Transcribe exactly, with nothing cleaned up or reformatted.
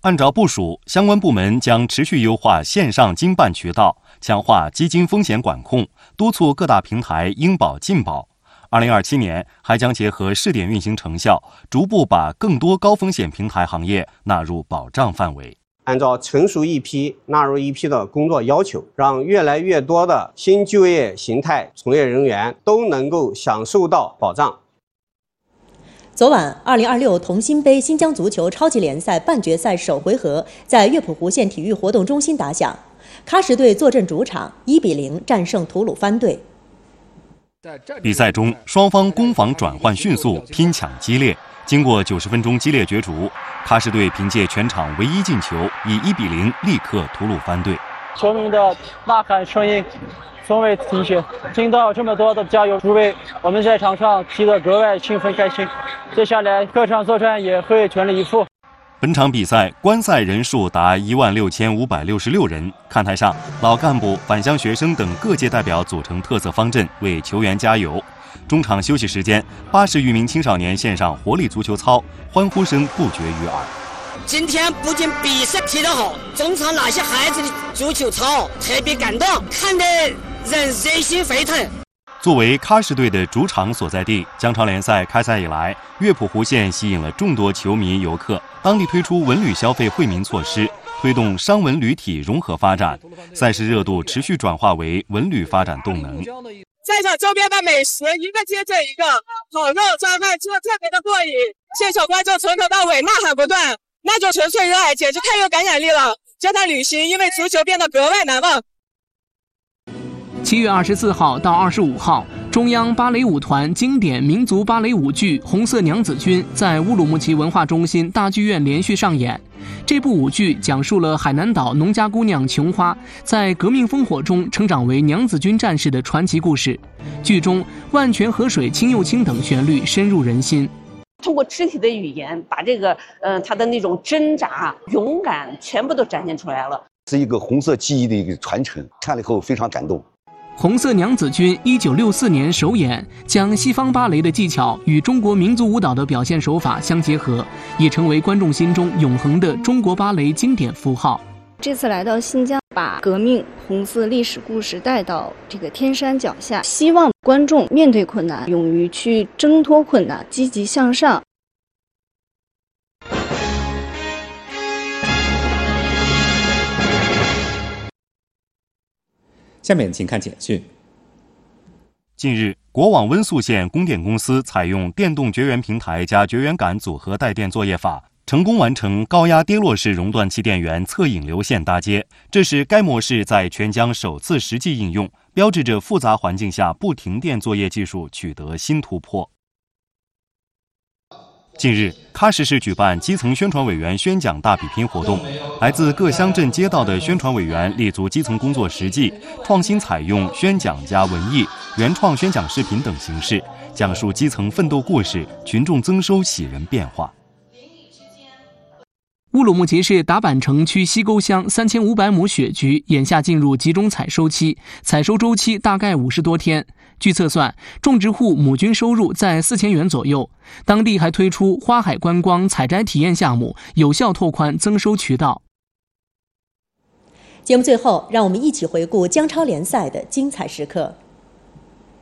按照部署，相关部门将持续优化线上经办渠道，强化基金风险管控，督促各大平台应保尽保。二零二七年还将结合试点运行成效，逐步把更多高风险平台行业纳入保障范围。 按照成熟一批纳入一批的工作要求，让越来越多的新就业形态从业人员都能够享受到保障。 昨晚，二零二六同心杯新疆足球超级联赛半决赛首回合在乐谱湖县体育活动中心打响，喀什队坐镇主场，一比零战胜吐鲁番队。 比赛中，双方攻防转换迅速，拼抢激烈。经过九十分钟激烈角逐，喀什队凭借全场唯一进球，以一比零力克吐鲁番队。 球迷的呐喊声音从未停歇，听到这么多的加油助威，我们在场上踢得格外兴奋开心。接下来客场作战也会全力以赴。 本场比赛观赛人数达一万六千五百六十六人，看台上老干部、返乡学生等各界代表组成特色方阵为球员加油。中场休息时间，八十余名青少年献上活力足球操，欢呼声不绝于耳。 今天不仅比赛踢得好，中场那些孩子的足球操特别感动，看得人热血沸腾。 作为喀什队的主场所在地，姜超联赛开赛以来，乐谱湖县吸引了众多球迷游客。当地推出文旅消费惠民措施，推动商文旅体融合发展，赛事热度持续转化为文旅发展动能。 赛场周边的美食一个接着一个，烤肉、烧饭做特别的过瘾，现场观众从头到尾呐喊不断，那种纯粹热爱简直太有感染力了。这趟旅行因为足球变得格外难忘。 七月二十四号到二十五号，中央芭蕾舞团经典民族芭蕾舞剧《红色娘子军》在乌鲁木齐文化中心大剧院连续上演。这部舞剧讲述了海南岛农家姑娘琼花在革命烽火中成长为娘子军战士的传奇故事。剧中“万泉河水清又清”等旋律深入人心。 通过肢体的语言，把这个呃他的那种挣扎、勇敢全部都展现出来了， 是一个红色记忆的一个传承，看了以后非常感动。 红色娘子军一九六四年首演，将西方芭蕾的技巧与中国民族舞蹈的表现手法相结合，也成为观众心中永恒的中国芭蕾经典符号。 这次来到新疆，把革命红色历史故事带到这个天山脚下，希望观众面对困难，勇于去挣脱困难，积极向上。 下面请看简讯。 近日，国网温宿县供电公司采用电动绝缘平台加绝缘杆组合带电作业法，成功完成高压跌落式熔断器电源侧引流线搭接，这是该模式在全疆首次实际应用，标志着复杂环境下不停电作业技术取得新突破。近日，喀什市举办基层宣传委员宣讲大比拼活动，来自各乡镇街道的宣传委员立足基层工作实际，创新采用宣讲加文艺、原创宣讲视频等形式，讲述基层奋斗故事，群众增收喜人变化。 乌鲁木齐市达坂城区西沟乡三千五百亩雪菊眼下进入集中采收期，采收周期大概五十多天。据测算，种植户亩均收入在四千元左右。当地还推出花海观光采摘体验项目，有效拓宽增收渠道。 节目最后，让我们一起回顾姜超联赛的精彩时刻。